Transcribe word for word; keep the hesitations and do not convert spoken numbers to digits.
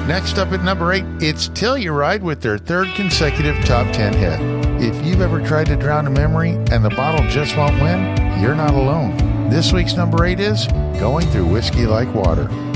Next up at number eight, it's Telluride with their third consecutive top ten hit. If you've ever tried to drown a memory and the bottle just won't win, you're not alone. This week's number eight is Going Through Whiskey Like Water.